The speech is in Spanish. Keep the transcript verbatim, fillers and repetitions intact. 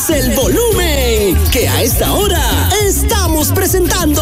más el volumen, que a esta hora estamos presentando